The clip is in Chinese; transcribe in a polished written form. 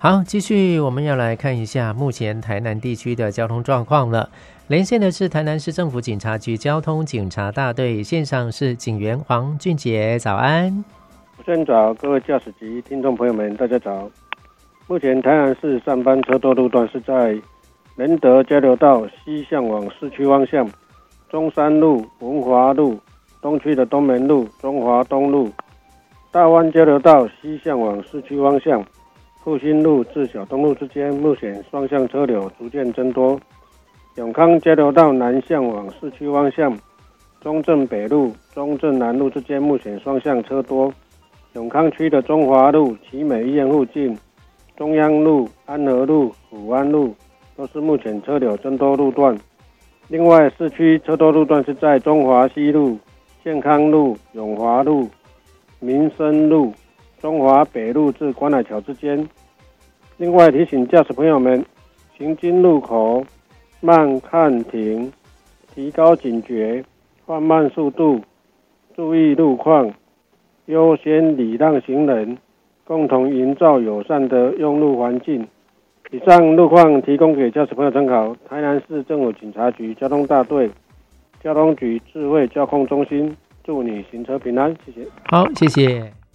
好，继续我们要来看一下目前台南地区的交通状况了。连线的是台南市政府警察局交通警察大队，线上是警员黄俊杰，早安。 主持人早，各位驾驶及听众朋友们，大家早。目前台南市上班车多路段是在仁德交流道西向往市区方向，中山路、文华路、东区的东门路、中华东路、大湾交流道西向往市区方向，复兴路至小东路之间，目前双向车流逐渐增多。永康交流道南向往市区方向，中正北路、中正南路之间，目前双向车多。永康区的中华路、奇美医院附近、中央路、安和路、福安路都是目前车流增多路段。另外，市区车多路段是在中华西路、健康路、永华路、民生路、中华北路至关海桥之间。另外提醒驾驶朋友们，行经路口慢看停，提高警觉，放慢速度，注意路况，优先礼让行人，共同营造友善的用路环境。以上路况提供给驾驶朋友参考。台南市政府警察局交通大队、交通局智慧交控中心，祝你行车平安，谢谢。 好，谢谢。